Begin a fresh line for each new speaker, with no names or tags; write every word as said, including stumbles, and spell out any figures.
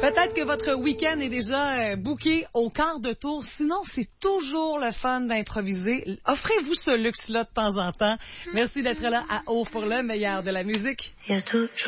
Peut-être que votre week-end est déjà euh, booké au quart de tour. Sinon, c'est toujours le fun d'improviser. Offrez-vous ce luxe-là de temps en temps. Merci d'être là à Haut pour le meilleur de la musique.
Il y a toujours